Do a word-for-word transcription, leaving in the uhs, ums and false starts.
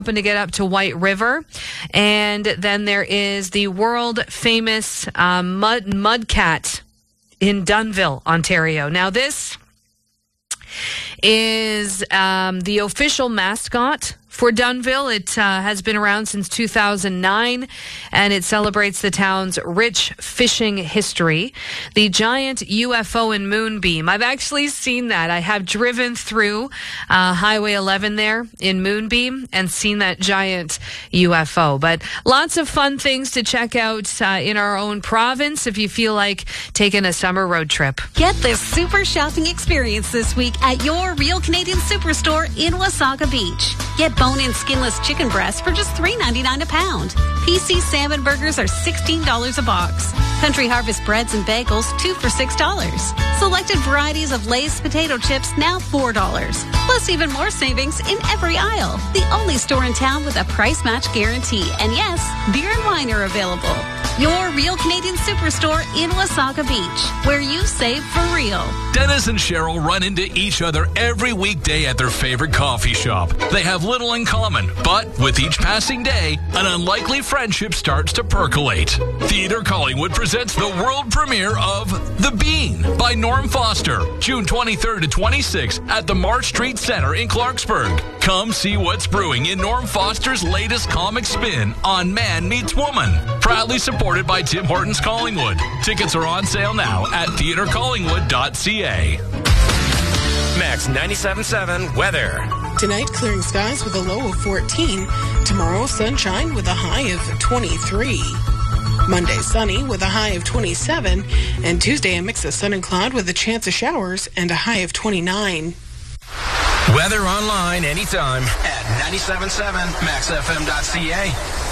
to get up to White River. And then there is the world famous uh, mud mudcat in Dunnville, Ontario. Now this is um, the official mascot for Dunnville. It uh, has been around since two thousand nine, and it celebrates the town's rich fishing history. The giant U F O and moonbeam. I've actually seen that. I have driven through uh, Highway eleven there in Moonbeam and seen that giant U F O. But lots of fun things to check out uh, in our own province if you feel like taking a summer road trip. Get this super shopping experience this week at your Real Canadian Superstore in Wasaga Beach. Get bone-in skinless chicken breasts for just three ninety-nine a pound. P C salmon burgers are sixteen dollars a box. Country Harvest breads and bagels, two for six dollars. Selected varieties of Lay's potato chips, now four dollars. Plus even more savings in every aisle. The only store in town with a price match guarantee. And yes, beer and wine are available. Your Real Canadian Superstore in Wasaga Beach, where you save for real. Dennis and Cheryl run into each other every weekday at their favorite coffee shop. They have little in common, but with each passing day, an unlikely friendship starts to percolate. Theatre Collingwood presents the world premiere of The Bean by Norm Foster, June twenty-third to twenty-sixth at the Marsh Street Centre in Clarksburg. Come see what's brewing in Norm Foster's latest comic spin on Man Meets Woman. Proudly supported by Tim Hortons Collingwood. Tickets are on sale now at theatre collingwood dot c a. Max ninety-seven point seven weather. Tonight, clearing skies with a low of fourteen. Tomorrow, sunshine with a high of twenty-three. Monday, sunny with a high of twenty-seven. And Tuesday, a mix of sun and cloud with a chance of showers and a high of twenty-nine. Weather online anytime at ninety-seven point seven max f m dot c a.